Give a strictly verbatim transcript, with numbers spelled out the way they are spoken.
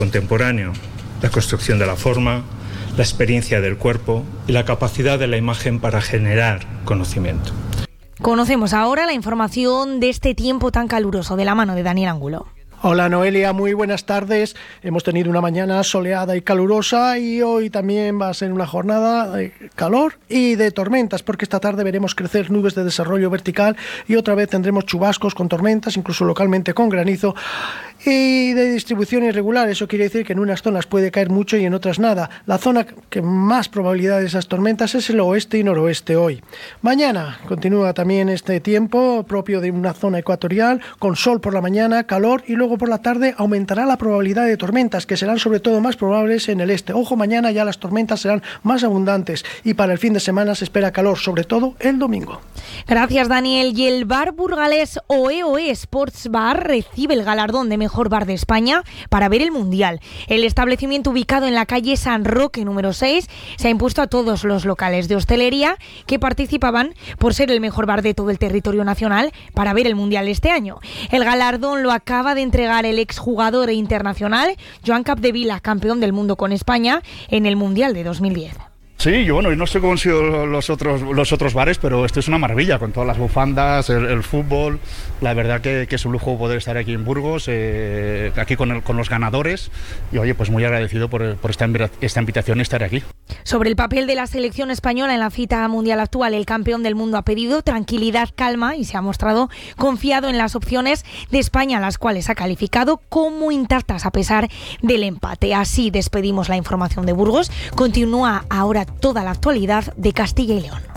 contemporáneo, la construcción de la forma, la experiencia del cuerpo y la capacidad de la imagen para generar conocimiento. Conocemos ahora la información de este tiempo tan caluroso de la mano de Daniel Angulo. Hola Noelia, muy buenas tardes. Hemos tenido una mañana soleada y calurosa y hoy también va a ser una jornada de calor y de tormentas, porque esta tarde veremos crecer nubes de desarrollo vertical y otra vez tendremos chubascos con tormentas, incluso localmente con granizo, y de distribución irregular. Eso quiere decir que en unas zonas puede caer mucho y en otras nada. La zona que más probabilidad de esas tormentas es el oeste y noroeste hoy. Mañana continúa también este tiempo propio de una zona ecuatorial, con sol por la mañana, calor, y luego por la tarde aumentará la probabilidad de tormentas, que serán sobre todo más probables en el este. Ojo, mañana ya las tormentas serán más abundantes y para el fin de semana se espera calor, sobre todo el domingo. Gracias, Daniel. Y el bar burgalés Oe Oe Sports Bar recibe el galardón de mejor bar de España para ver el Mundial. El establecimiento, ubicado en la calle San Roque número seis, se ha impuesto a todos los locales de hostelería que participaban por ser el mejor bar de todo el territorio nacional para ver el Mundial este año. El galardón lo acaba de entregar el exjugador internacional Joan Capdevila, campeón del mundo con España en el Mundial de dos mil diez. Sí, yo bueno, no sé cómo han sido los otros los otros bares, pero este es una maravilla, con todas las bufandas, el, el fútbol. La verdad que, que es un lujo poder estar aquí en Burgos, eh, aquí con, el, con los ganadores, y oye, pues muy agradecido por, por esta, esta invitación y estar aquí. Sobre el papel de la selección española en la cita mundial actual, el campeón del mundo ha pedido tranquilidad, calma, y se ha mostrado confiado en las opciones de España, las cuales ha calificado como intactas a pesar del empate. Así despedimos la información de Burgos. Continúa ahora toda la actualidad de Castilla y León.